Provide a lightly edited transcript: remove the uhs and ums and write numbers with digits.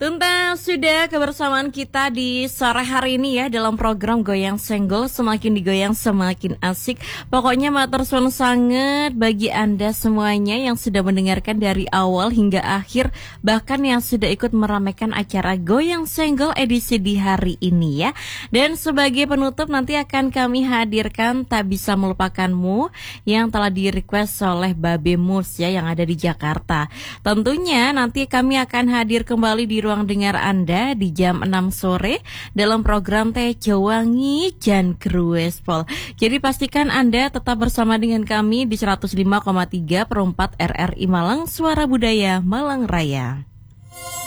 Tuntas sudah kebersamaan kita di sore hari ini ya dalam program Goyang Senggol, semakin digoyang semakin asik. Pokoknya matur suwun sanget bagi Anda semuanya yang sudah mendengarkan dari awal hingga akhir, bahkan yang sudah ikut meramaikan acara Goyang Senggol edisi di hari ini ya. Dan sebagai penutup nanti akan kami hadirkan Tak Bisa Melupakanmu yang telah di-request oleh Babe Mus ya yang ada di Jakarta. Tentunya nanti kami akan hadir kembali di ruang dengar Anda di jam 6 sore dalam program Teh Jawangi Jan Gruespol. Jadi pastikan Anda tetap bersama dengan kami di 105,3 per 4 RRI Malang, Suara Budaya Malang Raya.